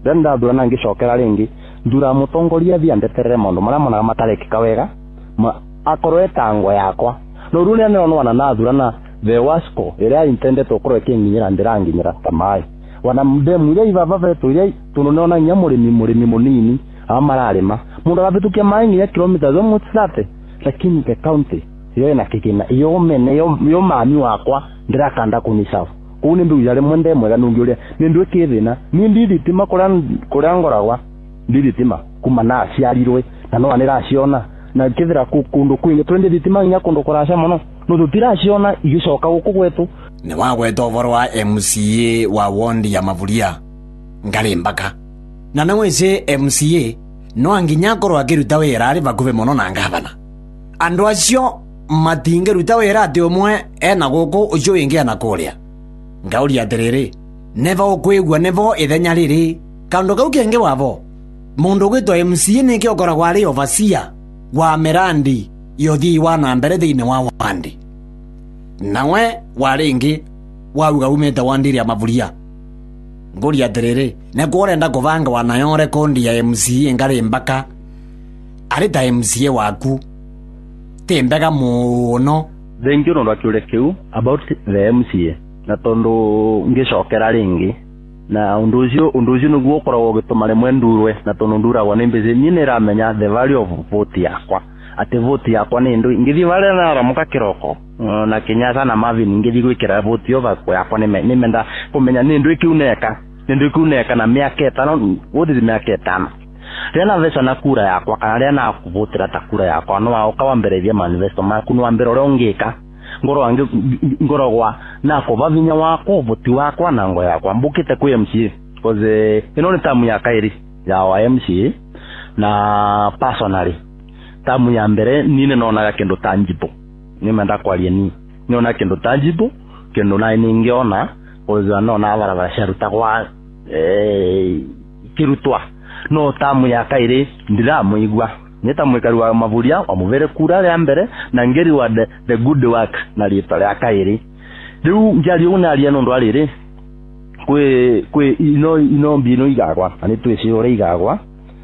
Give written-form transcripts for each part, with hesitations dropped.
ndenda thurana ngicokera ringi ndura mutongoria thia ndeterere maundu maria monaga matarekika wega akorwo etango yakwa no rune nona na thurana the wasco iria intended to korwo kinginyira ndiranginyira tamai wana mdemu ile ibaba vetu ile tunona nya murimi munini amararima mundu abitukia mai ya kilomita zo mutsate lakini the county yo na kigina iyo mene yo mami wakwa ndirakanda kunisafu kuni mbi yale mwende mwega nungi uria nindu kithina ni ndiditima kurangoragwa ndiditima kuma na ciarirwe na no aniraciona na kithira kundu kwingi twende ditima nya kundu kuraca muno no tutiraciona igicoka guku gwetu ni wagweta uvoro wa MCA wa wondi ya Mavuria ngari mbaka na naweze MCA no anginya korwo akiruta wira ari bakuve muno na ngavana andu acio matingeruta wira ati umwe ena guku ucio wingi ana kuria ngauria atiriri nevo ukwigua nevo ithenya riri kandu kau kenge wavo mundu gwitwa MCA ni kiokoragwo ari overseer wa mirandi yothi wana mbere thiini wa wandi nawe waringi wauga umete wandiri ya Mavuria nguri atiriri ne kurenda kuvanga wanayore kondi ya MCA ngari mbaka ari ta MCA waku tembega muno thengi no ndakiure kiu about the MCA na tondu ngicokera ringi na undu ucio niguo ukoragwo gituma rimwe ndurwe na tondu nduragwo ni mbizi ni niramenya the value of vote yakwa ati vote yakwa ni ndu ngithi vale na ramuka kiroko na Kenyatta na Marvin ngithi gwikira vote yo bakwa yakwa ni menda kumenya ni ndu ikiuneka na miaka 5 wodi miaka 5 rena vesa na kura yakwa kana rena kuvotera ta kura yakwa no aukawa mberethia manifesto maku no ambere ore ongeka ngorogwa na ko bavinya wako voti wakwa na ngo yakwa mbukite ku MCA because ino ni tamu ya kairi ya wa MCA na personally tamu ya mbere nine nona kendo tangible ni menda kwaria ni nona kendo tangible kendo na ningiona oza nona barabara sharuta kwa kirutwa no tamu ya kairi ndiramuigwa nita mwikaru wa Mavuria wa muvere kura ya mbere na ngeri wa the good work na rita ya kairi riu njari una aria no ndwarire kwe ino mbino igagwa ani twisi ore igagwa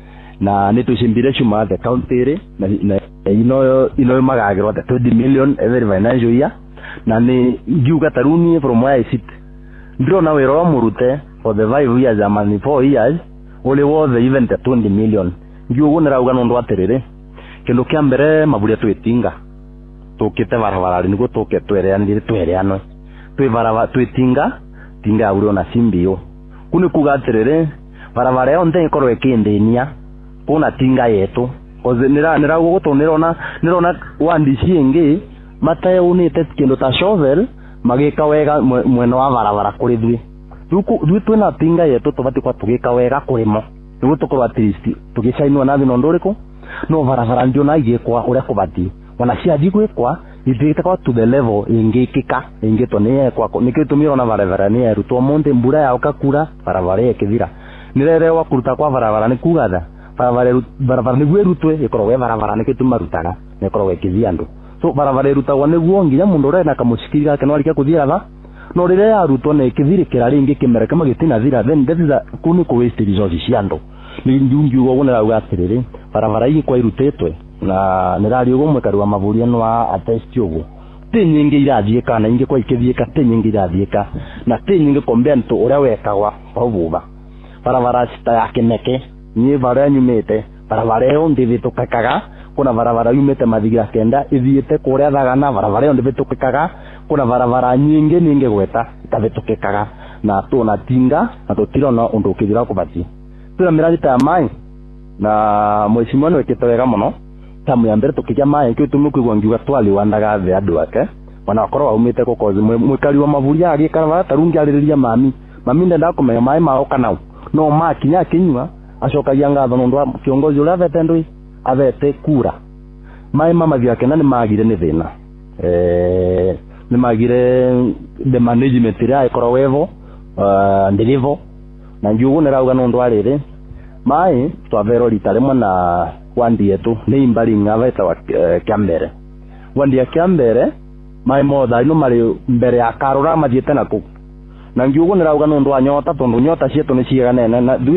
na ni twisimbire chuma the county na ino magagirwa the 20 million every financial year na ni ngiuga taruni from where I sit ndrona wero murute for the 5 years and 4 years only was even the 20 million ngiugo nirauga no ndwaterere kendo kia mbere Mavuria twetinga tukite barabara niguo tuke twereano twi barabara twetinga tinga uri ona simbio kuni kugaterere barabara yo nde ikorwe kindenia kuna tinga yetu koze niraugo guto nirona wandi ciengi mataye unite kendo ta shovel magika wega mweno wa barabara kuri thwi twina tinga yetu tubati kwa tugika wega kurimo niguo tukorwo at least tugicainwa na thino nduriku no barabara ndio na igikwa uria kubati wana ciathi gwikwa ithite kwa to the level ingikika ingito ni kwa nikitumira na barabara ni erutwo monte mbura ya ukakura barabara ikithira nirerewa kuruta kwa barabara ni kugatha barabara niguo erutwe ikorwo barabara nikituma rutaga nikorwo ikithia ndu so barabara erutagwa niguo nginya mundu urena kamushikiri gake no alikia kuthira ba no rire ya rutwo ne kithirikira ringi kimere kama gitina thira then that is kuni ko waste resources ciando ni njungi ugo wona rauga atiriri barabara iyi kwa irutetwe na nirari ugo mwekaru wa Mavuria no atesti ugo tinyingi irathieka na ingi kwa ikithieka tinyingi irathieka na tinyingi kombento uria wekagwa bavuba barabara cita ya Kineke ni bara nyumete barabara yo ndithitukaga kuna barabara yumete mathigira kenda ithiete kuria thagana barabara yo ndithitukaga kuna barabara nyingi gweta itathitukaga na tuna tinga na tutirona undu ukithira kubati tuna miradi ta mai na mheshimiwa wekete wega muno tamu ya mbere tukija mai kio tumukwigwa ngiuga twali wandaga the andu ake wana akorwo aumite ko kozi mwikari wa Mavuria agikara tarungi aririria mami ndenda kumenya mai mao kana no makinya kinywa acokagia ngatho nondu kiongozi uria avete ndui avete kura mai mama vyake na ni magire ni thina ni magire the management ria ikorwo wevo ndirivo na njugu nirauga nondu ariri mai twavero rita rimwe na wandi yetu ni imbari ngaveta wa Kiambere wandi ya Kiambere mai motha ino mari mbere ya karura mathiete naku na njugu nirauga nondu anyota tondu nyota cietu ni ciiganene na